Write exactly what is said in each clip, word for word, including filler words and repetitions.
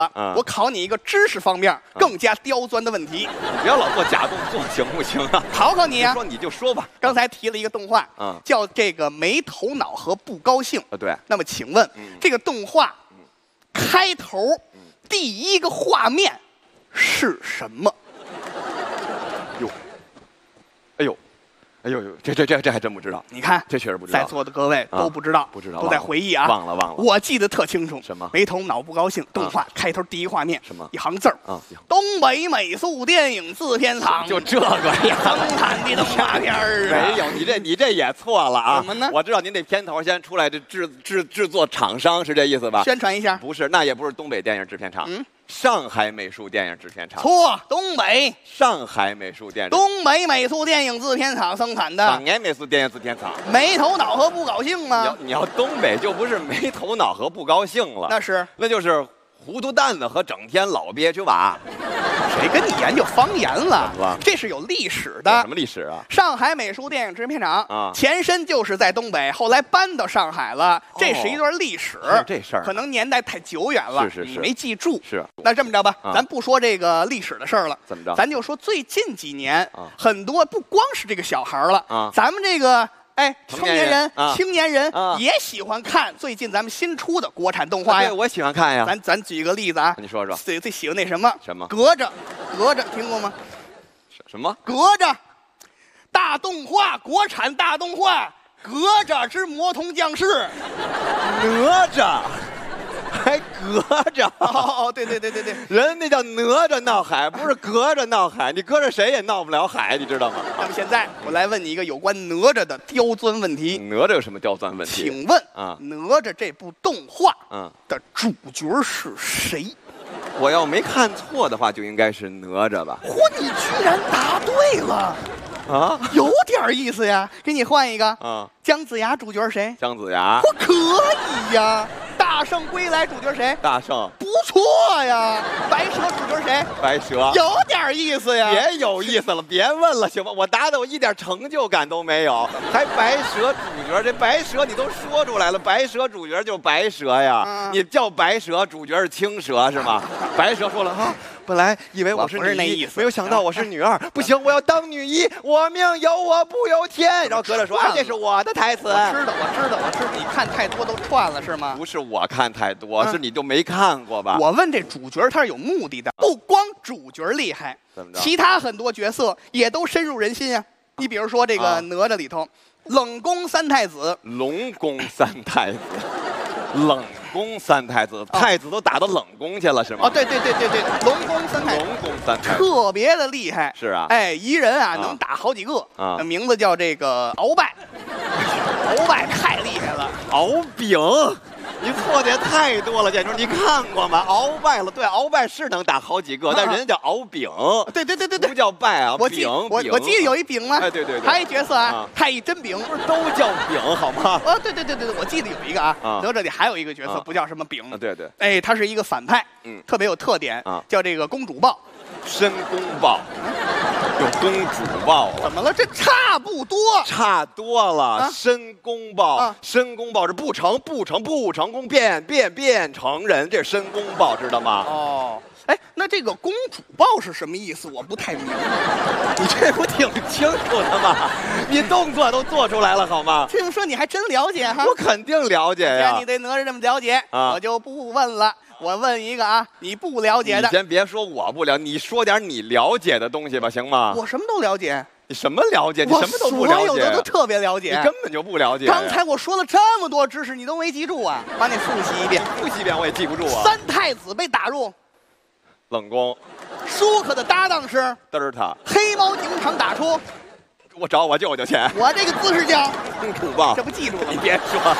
嗯、我考你一个知识方面更加刁钻的问题。 你不要老做假动作，行不行啊？ 考考你啊！ 你说你就说吧。 刚才提了一个动画， 嗯， 叫这个没头脑和不高兴。 啊，对。 那么请问，嗯、这个动画、嗯、开头、嗯、第一个画面是什么？ 哟，哎呦。哎呦呦，这这这这还真不知道。 你看， 这确实不知道。 在座的各位都不知道， 不知道， 都在回忆啊。 忘了忘了， 我记得特清楚。 什么？ 没头脑不高兴。动画开头第一画面， 什么？ 一行字儿啊。东北美术电影制片厂， 就这个呀， 生产的动画片儿啊。 没有，你这你这也错了啊。 怎么呢？ 我知道您这片头先出来，这制制制作厂商是这意思吧？ 宣传一下。 不是，那也不是东北电影制片厂。嗯。上海美术电影制片厂错，东北上海美术电影东北美术电影制片厂生产的。 上海美术电影制片厂没头脑和不高兴吗？ 你要你要东北就不是没头脑和不高兴了， 那是那就是糊涂蛋子和整天老憋屈娃。 谁跟你研究方言了？这是有历史的。 什么历史啊？ 上海美术电影制片厂啊， 前身就是在东北，后来搬到上海了。这是一段历史。 哦、这事儿可能年代太久远了， 是是是， 你没记住。 是。 那这么着吧， 啊、 咱不说这个历史的事儿了。 怎么着？ 咱就说最近几年， 啊、 很多不光是这个小孩了， 啊， 咱们这个。哎，成年人、 啊、 青年人、 啊、 也喜欢看最近咱们新出的国产动画呀。 对，我喜欢看呀。 咱咱举个例子啊， 你说说。 最最喜欢那什么？ 什么？ 隔着，隔着，听过吗？ 什么？ 隔着，大动画，国产大动画，隔着之魔童降世， 哪吒。还隔着哦哦，对对对对对， 人那叫哪吒闹海，不是隔着闹海。你搁着谁也闹不了海，你知道吗？ 那么现在我来问你一个有关哪吒的刁钻问题。 哪吒有什么刁钻问题？ 请问啊， 哪吒这部动画嗯的主角是谁？ 我要没看错的话，就应该是哪吒吧？ 嚯，你居然答对了！ 啊， 有点意思呀。给你换一个啊， 姜子牙主角谁？ 姜子牙。 我可以呀。大圣归来主角谁？ 大圣。 不错呀。白蛇主角谁？ 白蛇。 有点意思呀。 别有意思了，别问了，行吗？我答的我一点成就感都没有，还白蛇主角？这白蛇你都说出来了，白蛇主角就是白蛇呀。嗯、你叫白蛇，主角是青蛇是吗？白蛇说了啊。本来以为我是女一，没有想到我是女二，不行，我要当女一，我命由我不由天。然后隔着说，哎，这是我的台词。我知道，我知道，我知道，你看太多都串了是吗？ 不是我看太多，是你就没看过吧？ 我问这主角他是有目的的，不光主角厉害， 怎么着？ 其他很多角色也都深入人心啊。你比如说这个哪吒里头，冷宫三太子， 龙宫三太子，冷。宫三太子，太子都打到冷宫去了是吗？ 哦，对对对对对，龙宫三太子， 龙宫三太子特别的厉害。 是啊， 哎，一人啊能打好几个啊，名字叫这个鳌拜，鳌拜太厉害了。 鳌炳，你错的也太多了，建筑，你看过吗？鳌拜了，对，鳌拜是能打好几个，但人家叫鳌炳。 对对对对对， 不叫拜啊， 我记我我记得有一炳吗？ 哎，对对对， 还有一角色啊，太乙真炳， 不是都叫炳好吗？ 啊，对对对对对，我记得有一个啊，哪吒里还有一个角色不叫什么炳， 对对， 哎，他是一个反派，嗯，特别有特点啊，叫这个公主抱， 申公豹。有公主抱， 怎么了？这差不多， 差多了。申公豹，申公豹是不成不成不成功变变变成人，这是申公豹，知道吗？ 哦，哎，那这个公主抱是什么意思？我不太明白。 你这不挺清楚的吗？你动作都做出来了，好吗？ 听说你还真了解哈？ 我肯定了解呀。 既然你对哪吒这么了解，我就不问了。我问一个啊，你不了解的， 你先别说我不了，你说点你了解的东西吧，行吗？ 我什么都了解。 你什么了解？你什么都不了解。 我所有的都特别了解。 你根本就不了解。 刚才我说了这么多知识，你都没记住啊！把你复习一遍， 复习一遍我也记不住啊。 三太子被打入冷宫， 舒克的搭档是嘚儿他， 黑猫警长打出， 我找我舅舅去。 我这个姿势叫公主抱， 这不记住了？ 你别说了。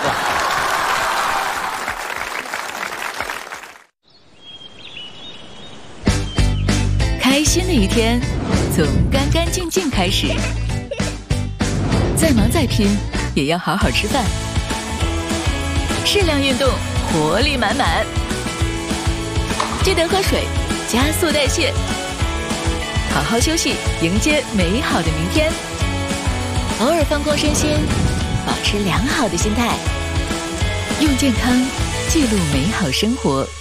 开心的一天，从干干净净开始。再忙再拼，也要好好吃饭。适量运动，活力满满。记得喝水，加速代谢。好好休息，迎接美好的明天。偶尔放空身心，保持良好的心态。用健康记录美好生活。